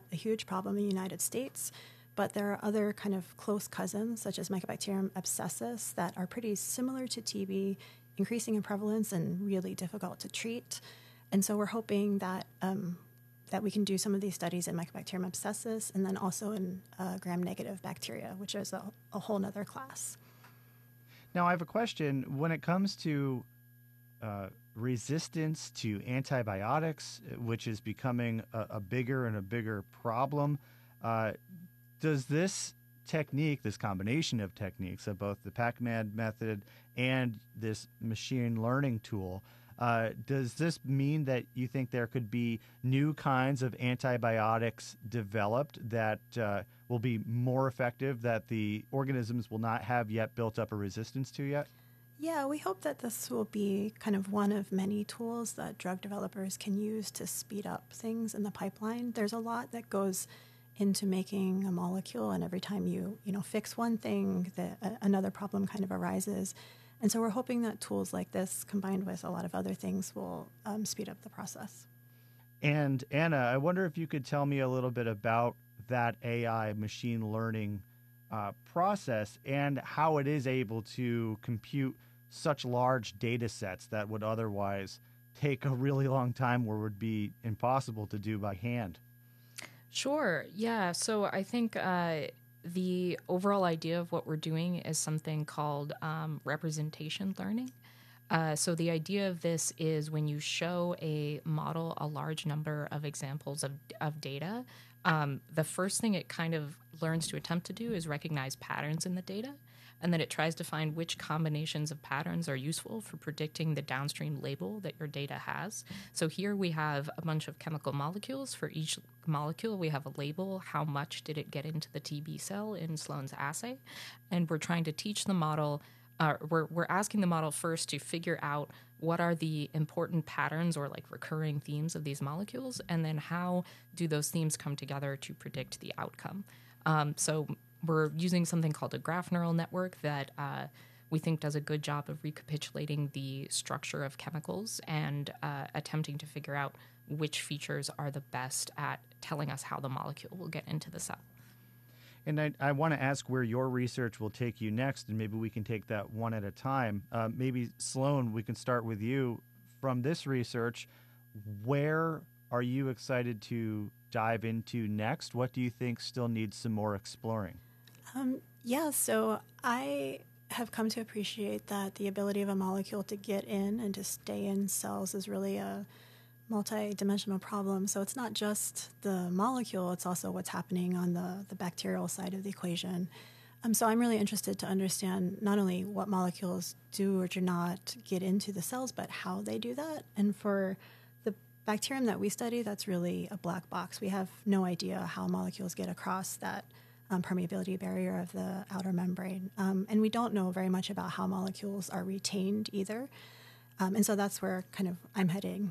a huge problem in the United States, but there are other kind of close cousins, such as Mycobacterium abscessus, that are pretty similar to TB, increasing in prevalence and really difficult to treat. And so we're hoping that that we can do some of these studies in Mycobacterium abscessus and then also in gram-negative bacteria, which is a whole nother class. Now, I have a question. When it comes to resistance to antibiotics, which is becoming a bigger and a bigger problem, does this technique, this combination of techniques of both the PacMed method and this machine learning tool, does this mean that you think there could be new kinds of antibiotics developed that will be more effective, that the organisms will not have yet built up a resistance to yet? Yeah, we hope that this will be kind of one of many tools that drug developers can use to speed up things in the pipeline. There's a lot that goes into making a molecule, and every time you fix one thing, another problem kind of arises. And so we're hoping that tools like this, combined with a lot of other things, will speed up the process. And Anna, I wonder if you could tell me a little bit about that AI machine learning process and how it is able to compute such large data sets that would otherwise take a really long time or would be impossible to do by hand. Sure. Yeah. So I think the overall idea of what we're doing is something called representation learning. So the idea of this is when you show a model a large number of examples of data, the first thing it kind of learns to attempt to do is recognize patterns in the data. And then it tries to find which combinations of patterns are useful for predicting the downstream label that your data has. So here we have a bunch of chemical molecules. For each molecule, we have a label. How much did it get into the TB cell in Sloan's assay? And we're trying to teach the model, we're asking the model first to figure out what are the important patterns or like recurring themes of these molecules, and then how do those themes come together to predict the outcome. So we're using something called a graph neural network that we think does a good job of recapitulating the structure of chemicals and attempting to figure out which features are the best at telling us how the molecule will get into the cell. And I want to ask where your research will take you next, and maybe we can take that one at a time. Maybe, Sloan, we can start with you. From this research, where are you excited to dive into next? What do you think still needs some more exploring? So I have come to appreciate that the ability of a molecule to get in and to stay in cells is really a multi-dimensional problem. So it's not just the molecule, it's also what's happening on the bacterial side of the equation. So I'm really interested to understand not only what molecules do or do not get into the cells, but how they do that. And for the bacterium that we study, that's really a black box. We have no idea how molecules get across that permeability barrier of the outer membrane. And we don't know very much about how molecules are retained either. And so that's where kind of I'm heading.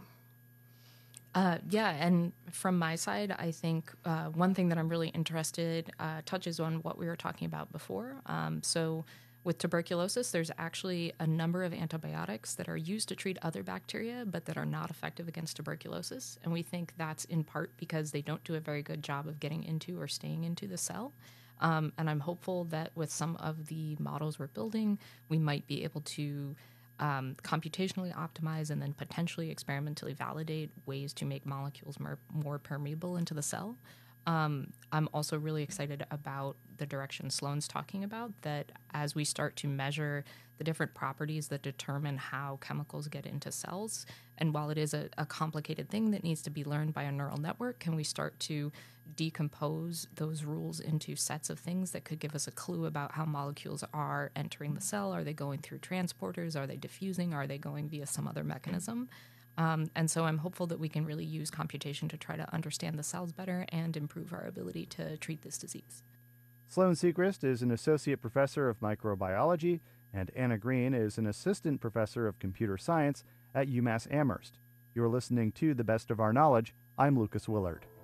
And from my side, I think one thing that I'm really interested touches on what we were talking about before. So with tuberculosis, there's actually a number of antibiotics that are used to treat other bacteria, but that are not effective against tuberculosis. And we think that's in part because they don't do a very good job of getting into or staying into the cell. And I'm hopeful that with some of the models we're building, we might be able to computationally optimize and then potentially experimentally validate ways to make molecules more permeable into the cell. I'm also really excited about the direction Sloan's talking about, that as we start to measure the different properties that determine how chemicals get into cells, and while it is a complicated thing that needs to be learned by a neural network, can we start to decompose those rules into sets of things that could give us a clue about how molecules are entering the cell? Are they going through transporters? Are they diffusing? Are they going via some other mechanism? And so I'm hopeful that we can really use computation to try to understand the cells better and improve our ability to treat this disease. Sloan Sechrist is an associate professor of microbiology, and Anna Green is an assistant professor of computer science at UMass Amherst. You're listening to The Best of Our Knowledge. I'm Lucas Willard.